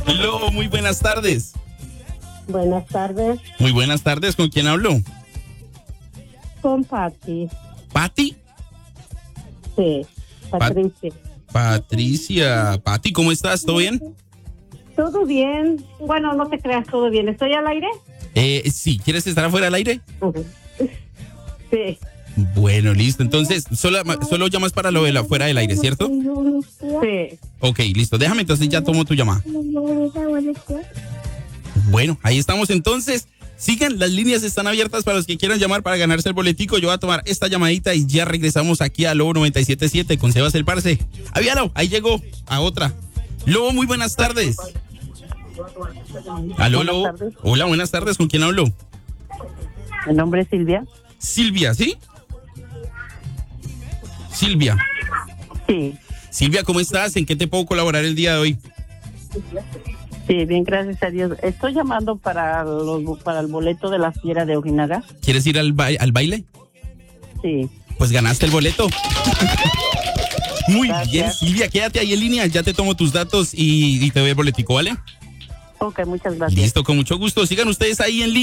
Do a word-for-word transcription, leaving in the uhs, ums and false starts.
Hello, muy buenas tardes. Buenas tardes. Muy buenas tardes, ¿con quién hablo? Con Pati. ¿Pati? Sí, Patricia. Patricia. Pati, ¿cómo estás? ¿Todo bien? ¿Todo bien? Bueno, no te creas, todo bien. ¿Estoy al aire? Eh, sí, ¿quieres estar afuera del aire? Uh-huh. Sí. Bueno, listo. Entonces, solo, solo llamas para lo de la fuera del aire, ¿cierto? Sí. Ok, listo. Déjame, entonces ya tomo tu llamada. Bueno, ahí estamos entonces. Sigan, las líneas están abiertas para los que quieran llamar para ganarse el boletico. Yo voy a tomar esta llamadita y ya regresamos aquí a Lobo noventa y siete punto siete con Sebas el Parce. Avíalo, ahí llegó a otra. Lobo, muy buenas tardes. Aló, Buenas Lobo. tardes. Hola, buenas tardes. ¿Con quién hablo? Mi nombre es Silvia. Silvia, ¿sí? Silvia. Sí. Silvia, ¿cómo estás? ¿En qué te puedo colaborar el día de hoy? Sí, bien, gracias a Dios. Estoy llamando para los, para el boleto de la fiera de Ojinaga. ¿Quieres ir al, ba- al baile? Sí. Pues ganaste el boleto. Muy Gracias. bien, Silvia, quédate ahí en línea, ya te tomo tus datos y, y te doy el boletico, ¿vale? Ok, muchas gracias. Listo, con mucho gusto. Sigan ustedes ahí en línea.